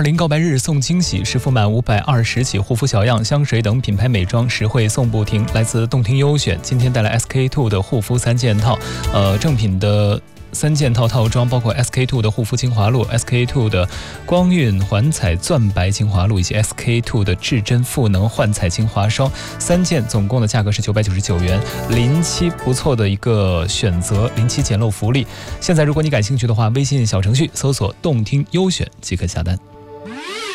520告白日送惊喜，实付满520起护肤小样、香水等品牌美妆实惠送不停。来自动听优选，今天带来 SK-II 的护肤3件套，正品的3件套套装包括 SK-II 的护肤精华露、SK-II 的光晕环彩钻白精华露以及 SK-II 的至臻赋能焕彩精华霜，3件总共的价格是999元，临期不错的一个选择，临期捡漏福利。现在如果你感兴趣的话，微信小程序搜索动听优选即可下单。